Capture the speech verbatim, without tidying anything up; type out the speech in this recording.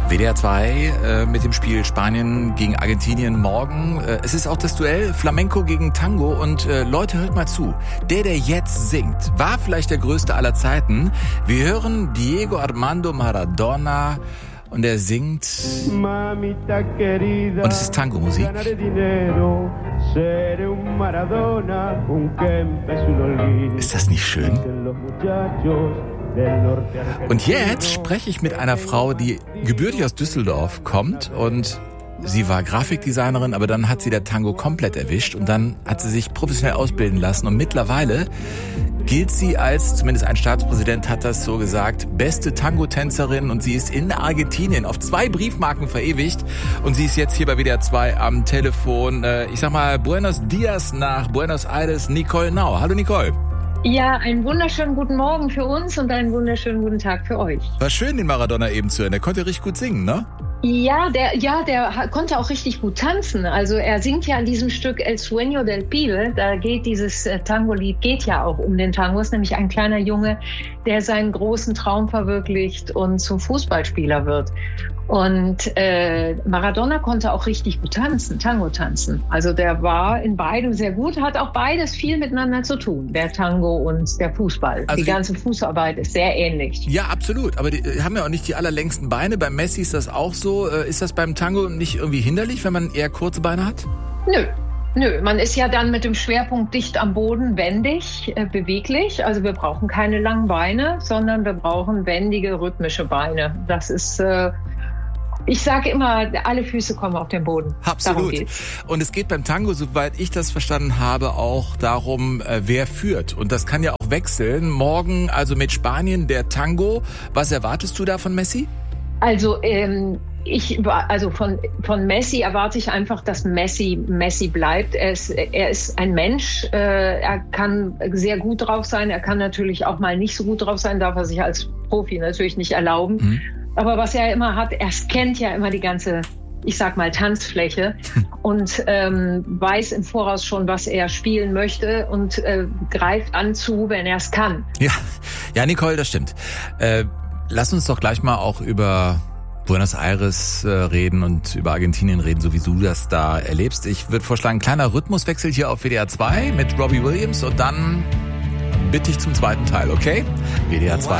W D R zwei äh, mit dem Spiel Spanien gegen Argentinien morgen. Äh, es ist auch das Duell Flamenco gegen Tango und äh, Leute, hört mal zu. Der, der jetzt singt, war vielleicht der größte aller Zeiten. Wir hören Diego Armando Maradona und er singt und es ist Tango-Musik. Ist das nicht schön? Und jetzt spreche ich mit einer Frau, die gebürtig aus Düsseldorf kommt und sie war Grafikdesignerin, aber dann hat sie der Tango komplett erwischt und dann hat sie sich professionell ausbilden lassen und mittlerweile gilt sie als, zumindest ein Staatspräsident hat das so gesagt, beste Tango-Tänzerin und sie ist in Argentinien auf zwei Briefmarken verewigt und sie ist jetzt hier bei W D R zwei am Telefon. Ich sag mal, Buenos Dias nach Buenos Aires, Nicole Nau. Hallo Nicole. Ja, einen wunderschönen guten Morgen für uns und einen wunderschönen guten Tag für euch. War schön, den Maradona eben zu hören. Der konnte richtig gut singen, ne? Ja, der, ja, der konnte auch richtig gut tanzen. Also er singt ja an diesem Stück El Sueño del Pibe. Da geht dieses äh, Tango-Lied geht ja auch um den Tango. Es ist nämlich ein kleiner Junge, der seinen großen Traum verwirklicht und zum Fußballspieler wird. Und äh, Maradona konnte auch richtig gut tanzen, Tango tanzen. Also der war in beidem sehr gut, hat auch beides viel miteinander zu tun, der Tango und der Fußball. Also die ganze Fußarbeit ist sehr ähnlich. Ja, absolut. Aber die haben ja auch nicht die allerlängsten Beine. Beim Messi ist das auch so. Ist das beim Tango nicht irgendwie hinderlich, wenn man eher kurze Beine hat? Nö. Nö, man ist ja dann mit dem Schwerpunkt dicht am Boden wendig, äh, beweglich. Also wir brauchen keine langen Beine, sondern wir brauchen wendige, rhythmische Beine. Das ist... Äh, Ich sage immer, alle Füße kommen auf den Boden. Absolut. Und es geht beim Tango, soweit ich das verstanden habe, auch darum, wer führt. Und das kann ja auch wechseln. Morgen also mit Spanien der Tango. Was erwartest du da von Messi? Also ähm, ich, also von von Messi erwarte ich einfach, dass Messi Messi bleibt. Er ist er ist ein Mensch. Äh, er kann sehr gut drauf sein. Er kann natürlich auch mal nicht so gut drauf sein. Darf er sich als Profi natürlich nicht erlauben. Mhm. Aber was er immer hat, er scannt ja immer die ganze, ich sag mal, Tanzfläche und ähm, weiß im Voraus schon, was er spielen möchte und äh, greift an zu, wenn er es kann. Ja, ja, Nicole, das stimmt. Äh, lass uns doch gleich mal auch über Buenos Aires äh, reden und über Argentinien reden, so wie du das da erlebst. Ich würde vorschlagen, kleiner Rhythmuswechsel hier auf W D R zwei mit Robbie Williams und dann bitte ich zum zweiten Teil, okay? W D R zwei.